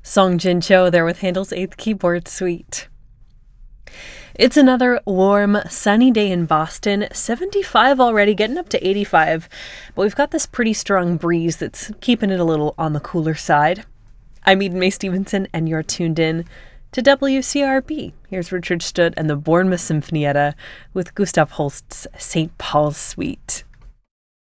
Song Jin Cho there with Handel's Eighth Keyboard Suite. It's another warm, sunny day in Boston, 75 already, getting up to 85, but we've got this pretty strong breeze that's keeping it a little on the cooler side. I'm Eden Mae Stevenson, and you're tuned in to WCRB. Here's Richard Studd and the Bournemouth Symphonietta with Gustav Holst's St. Paul's Suite.